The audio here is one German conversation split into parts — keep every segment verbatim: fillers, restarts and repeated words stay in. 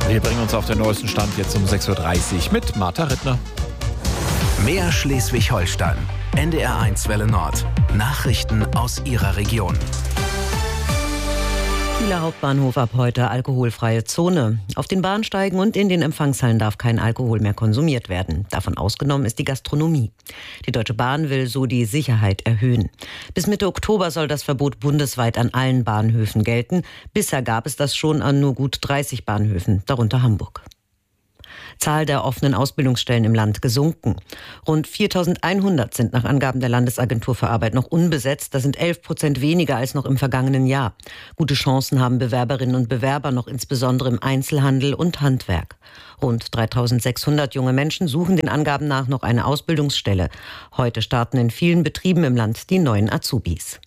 Wir bringen uns auf den neuesten Stand jetzt um sechs Uhr dreißig mit Martha Rittner. Mehr Schleswig-Holstein. N D R eins Welle Nord. Nachrichten aus Ihrer Region. Kieler Hauptbahnhof ab heute alkoholfreie Zone. Auf den Bahnsteigen und in den Empfangshallen darf kein Alkohol mehr konsumiert werden. Davon ausgenommen ist die Gastronomie. Die Deutsche Bahn will so die Sicherheit erhöhen. Bis Mitte Oktober soll das Verbot bundesweit an allen Bahnhöfen gelten. Bisher gab es das schon an nur gut dreißig Bahnhöfen, darunter Hamburg. Zahl der offenen Ausbildungsstellen im Land gesunken. Rund viertausendeinhundert sind nach Angaben der Landesagentur für Arbeit noch unbesetzt. Das sind elf Prozent weniger als noch im vergangenen Jahr. Gute Chancen haben Bewerberinnen und Bewerber noch insbesondere im Einzelhandel und Handwerk. Rund dreitausendsechshundert junge Menschen suchen den Angaben nach noch eine Ausbildungsstelle. Heute starten in vielen Betrieben im Land die neuen Azubis.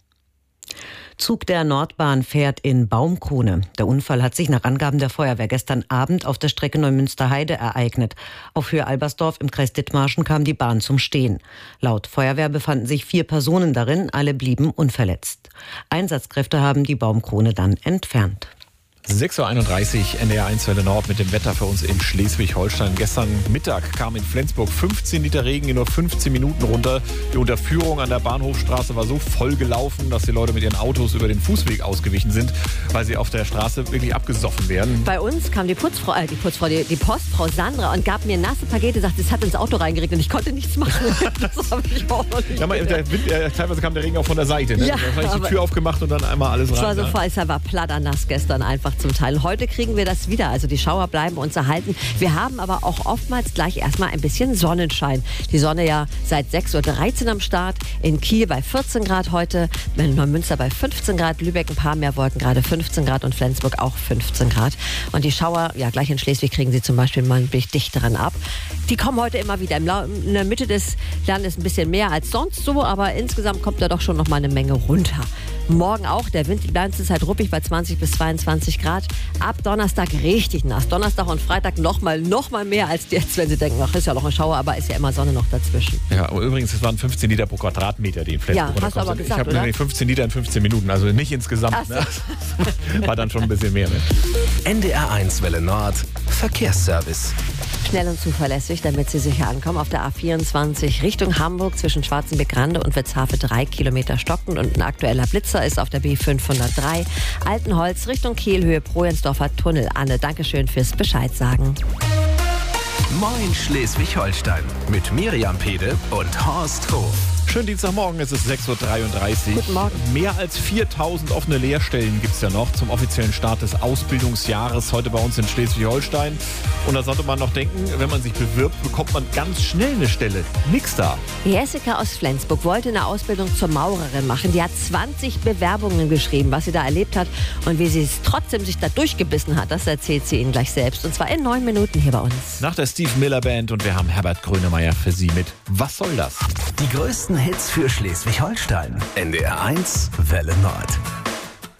Zug der Nordbahn fährt in Baumkrone. Der Unfall hat sich nach Angaben der Feuerwehr gestern Abend auf der Strecke Neumünster-Heide ereignet. Auf Höhe Albersdorf im Kreis Dithmarschen kam die Bahn zum Stehen. Laut Feuerwehr befanden sich vier Personen darin, alle blieben unverletzt. Einsatzkräfte haben die Baumkrone dann entfernt. sechs Uhr einunddreißig, N D R eins Welle Nord mit dem Wetter für uns in Schleswig-Holstein. Gestern Mittag kam in Flensburg fünfzehn Liter Regen in nur fünfzehn Minuten runter. Die Unterführung an der Bahnhofstraße war so voll gelaufen, dass die Leute mit ihren Autos über den Fußweg ausgewichen sind, weil sie auf der Straße wirklich abgesoffen werden. Bei uns kam die Putzfrau, äh, die Putzfrau, die, die Postfrau Sandra und gab mir nasse Pakete, sagt, es hat ins Auto reingeregnet und ich konnte nichts machen. Das habe ich auch noch nicht ja, man, der Wind, äh, teilweise kam der Regen auch von der Seite. Ne? Ja, da habe ich die Tür aufgemacht und dann einmal alles rein. Es war so ne? voll, es war platternass gestern einfach zum Teil. Heute kriegen wir das wieder, also die Schauer bleiben uns erhalten. Wir haben aber auch oftmals gleich erstmal ein bisschen Sonnenschein. Die Sonne ja seit sechs Uhr dreizehn am Start, in Kiel bei vierzehn Grad heute, in Neumünster bei fünfzehn Grad, Lübeck ein paar mehr Wolken, gerade fünfzehn Grad und Flensburg auch fünfzehn Grad. Und die Schauer, ja gleich in Schleswig kriegen sie zum Beispiel mal ein bisschen dichteren ab. Die kommen heute immer wieder. In der Mitte des Landes ein bisschen mehr als sonst so, aber insgesamt kommt da doch schon noch mal eine Menge runter. Morgen auch, der Wind die ganze Zeit ruppig bei zwanzig bis zweiundzwanzig Grad. Ab Donnerstag richtig nass. Donnerstag und Freitag noch mal, noch mal mehr als jetzt, wenn Sie denken, ach, ist ja noch ein Schauer, aber ist ja immer Sonne noch dazwischen. Ja, aber übrigens, es waren fünfzehn Liter pro Quadratmeter, die in Flensburg Ja, hast du aber gesagt, Ich habe oder? nämlich fünfzehn Liter in fünfzehn Minuten, also nicht insgesamt. Ach so. Ne? War dann schon ein bisschen mehr. Ne? N D R eins Welle Nord. Verkehrsservice. Schnell und zuverlässig, damit Sie sicher ankommen. Auf der A vierundzwanzig Richtung Hamburg zwischen Schwarzenbeck-Grande und Witzhafe drei Kilometer stockend und ein aktueller Blitzer ist auf der B fünfhundertdrei. Altenholz Richtung Kiel, Höhe Projensdorfer Tunnel. Anne, Dankeschön fürs Bescheid sagen. Moin Schleswig-Holstein. Mit Miriam Pede und Horst Hof. Schönen Dienstagmorgen, es ist sechs Uhr dreiunddreißig. Guten Morgen. Mehr als viertausend offene Lehrstellen gibt es ja noch zum offiziellen Start des Ausbildungsjahres heute bei uns in Schleswig-Holstein. Und da sollte man noch denken, wenn man sich bewirbt, bekommt man ganz schnell eine Stelle. Nix da. Jessica aus Flensburg wollte eine Ausbildung zur Maurerin machen. Die hat zwanzig Bewerbungen geschrieben, was sie da erlebt hat und wie sie es trotzdem sich da durchgebissen hat. Das erzählt sie Ihnen gleich selbst. Und zwar in neun Minuten hier bei uns. Nach der Steve Miller Band und wir haben Herbert Grönemeyer für Sie mit Was soll das? Die größten Hits für Schleswig-Holstein. N D R eins Welle Nord.